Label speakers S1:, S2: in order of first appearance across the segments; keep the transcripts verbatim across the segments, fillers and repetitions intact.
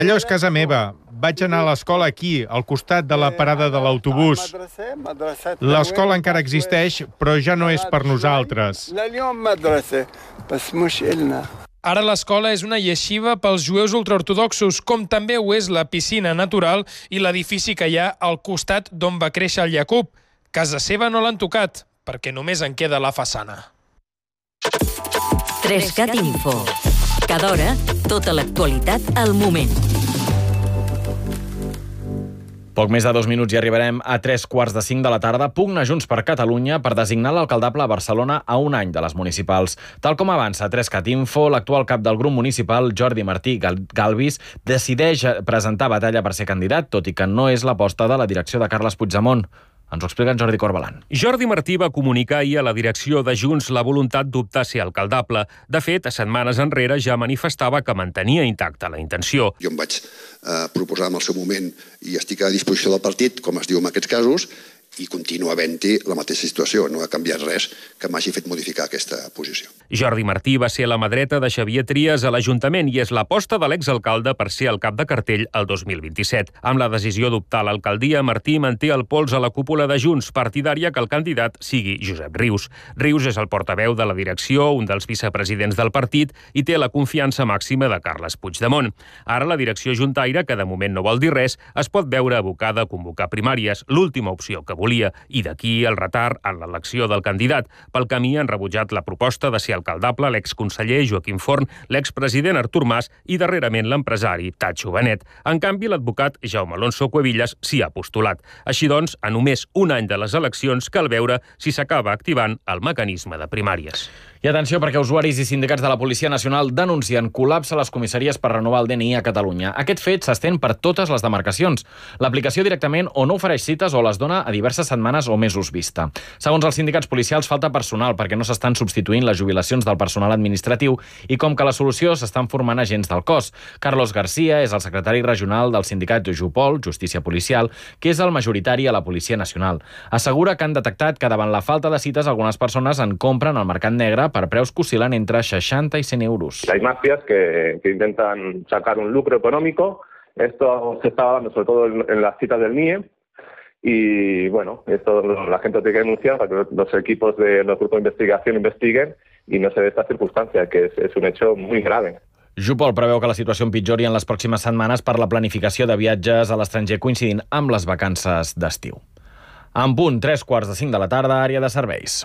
S1: Allò és casa meva. Vaig anar a l'escola aquí, al costat de la parada de l'autobús. L'escola encara existeix, però ja no és per nosaltres.
S2: Ara l'escola és una yeshiva pels jueus ultraortodoxos, com també ho és la piscina natural i l'edifici que hi ha al costat d'on va créixer el Jacob. Casa seva no l'han tocat, perquè només en queda la façana.
S3: Trescat Info. Cada hora, tota l'actualitat al moment.
S4: Poc més de dos minuts i arribarem a tres quarts de cinc de la tarda. Pugna Junts per Catalunya per designar l'alcaldable a Barcelona a un any de les municipals. Tal com avança Trescat Info, l'actual cap del grup municipal, Jordi Martí Galvis, decideix presentar batalla per ser candidat, tot i que no és l'aposta de la direcció de Carles Puigdemont. Ens ho explica en Jordi Corbalan.
S5: Jordi Martí va comunicar ahir a la direcció de Junts la voluntat d'optar a ser alcaldable. De fet, setmanes enrere ja manifestava que mantenia intacta la intenció.
S6: Jo em vaig eh, proposar en el seu moment i estic a disposició del partit, com es diu en aquests casos, i continua havent-hi la mateixa situació. No ha canviat res que m'hagi fet modificar aquesta posició.
S5: Jordi Martí va ser la mà dreta de Xavier Trias a l'Ajuntament i és l'aposta de l'exalcalde per ser el cap de cartell el dos mil vint-i-set. Amb la decisió d'optar a l'alcaldia, Martí manté el pols a la cúpula de Junts, partidària que el candidat sigui Josep Rius. Rius és el portaveu de la direcció, un dels vicepresidents del partit i té la confiança màxima de Carles Puigdemont. Ara la direcció juntaire, que de moment no vol dir res, es pot veure abocada a convocar primàries, l'última opció que volia, i d'aquí el retard en l'elecció del candidat. Pel camí han rebutjat la proposta de ser alcaldable l'exconseller Joaquim Forn, l'expresident Artur Mas i darrerament l'empresari Tacho Benet. En canvi, l'advocat Jaume Alonso Cuevillas s'hi ha postulat. Així doncs, a només un any de les eleccions cal veure si s'acaba activant el mecanisme de primàries.
S4: I atenció, perquè usuaris i sindicats de la Policia Nacional denuncien col·lapse a les comissaries per renovar el D N I a Catalunya. Aquest fet s'estén per totes les demarcacions. L'aplicació directament o no ofereix cites o les dona a diverses setmanes o mesos vista. Segons els sindicats policials, falta personal perquè no s'estan substituint les jubilacions del personal administratiu i com que la solució s'estan formant agents del cos. Carlos García és el secretari regional del sindicat Jupol, Justícia Policial, que és el majoritari a la Policia Nacional. Assegura que han detectat que davant la falta de cites algunes persones en compren al mercat negre per preus que oscilan entre seixanta y cien euros.
S7: Hay mafias que, que intentan sacar un lucro económico. Esto se está dando sobre todo en, en las citas del N I E. Y bueno, esto la gente tiene que denunciar para que los equipos de los grupos de investigación investiguen y no se dé esta circunstancia, que es, es un hecho muy grave.
S4: Jupol preveu que la situació empitjori en les pròximes setmanes per la planificació de viatges a l'estranger coincidint amb les vacances d'estiu. En punt, tres quarts de cinc de la tarda, àrea de serveis.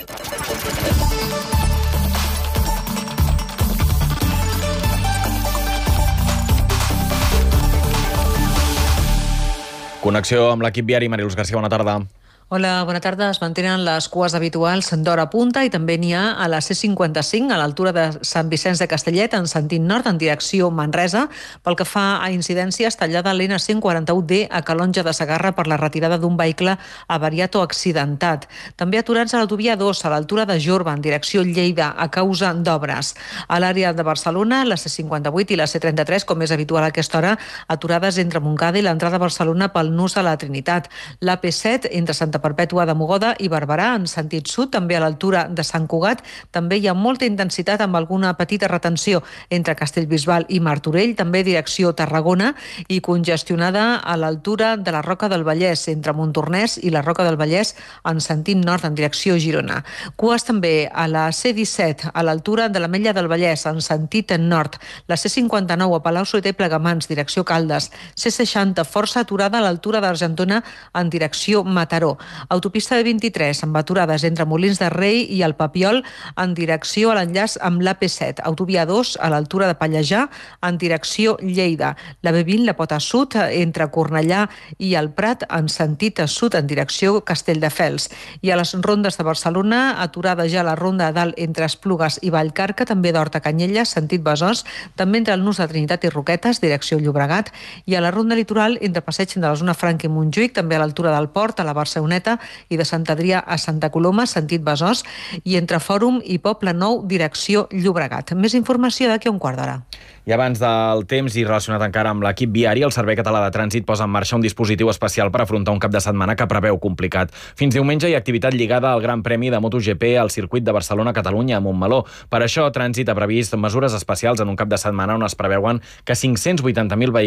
S4: Connexió amb l'equip viari. Mariluz García, bona tarda.
S8: Hola, bona tarda. Es mantenen les cues habituals d'hora punta i també n'hi ha a la C cinquanta-cinc, a l'altura de Sant Vicenç de Castellet, en sentit nord, en direcció Manresa. Pel que fa a incidències, tallada l'N cent quaranta-u D a Calonge de Segarra per la retirada d'un vehicle avariat o accidentat. També aturats a l'autovia dos, a l'altura de Jorba, en direcció Lleida, a causa d'obres. A l'àrea de Barcelona, la C cinquanta-vuit i la C trenta-tres, com és habitual a aquesta hora, aturades entre Montcada i l'entrada a Barcelona pel nus a la Trinitat. L'A P set, entre Santa Perpètua de Mogoda i Barberà, en sentit sud, també a l'altura de Sant Cugat. També hi ha molta intensitat amb alguna petita retenció entre Castellbisbal i Martorell, també direcció Tarragona, i congestionada a l'altura de la Roca del Vallès, entre Montornès i la Roca del Vallès, en sentit nord, en direcció Girona. Cues també a la C disset, a l'altura de l'Ametlla del Vallès, en sentit nord. La C cinquanta-nou a Palau-solità i Plegamans, direcció Caldes. C seixanta, força aturada a l'altura d'Argentona, en direcció Mataró. Autopista de vint-i-tres, amb aturades entre Molins de Rei i el Papiol, en direcció a l'enllaç amb l'A P set. Autovia dos, a l'altura de Pallejà, en direcció Lleida. La B vint, la pota sud, entre Cornellà i el Prat, en sentit sud, en direcció Castelldefels. I a les rondes de Barcelona, aturada ja la ronda de dalt entre Esplugues i Vallcarca, també d'Horta Canyelles, sentit Besòs, també entre el nus de Trinitat i Roquetes, direcció Llobregat, i a la ronda litoral entre Passeig de la zona Franca i Montjuïc, també a l'altura del Port, a la Barceloneta Cuneta i de Sant Adrià a Santa Coloma, sentit Besòs, i entre Fòrum i Poble Nou, direcció Llobregat. Més informació d'aquí a un quart d'hora.
S4: I abans del temps i relacionat encara amb l'equip viari, el Servei Català de Trànsit posa en marxa un dispositiu especial per afrontar un cap de setmana que preveu complicat. Fins diumenge hi ha activitat lligada al Gran Premi de MotoGP al circuit de Barcelona-Catalunya a Montmeló. Per això, Trànsit ha previst mesures especials en un cap de setmana on es preveuen que cinc-cents vuitanta mil vehicles